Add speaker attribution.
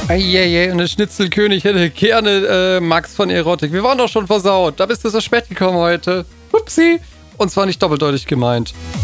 Speaker 1: Eieiei, und der Schnitzelkönig hätte gerne Max von Erotik. Wir waren doch schon versaut. Da bist du so spät gekommen heute. Upsi. Und zwar nicht doppeldeutig gemeint.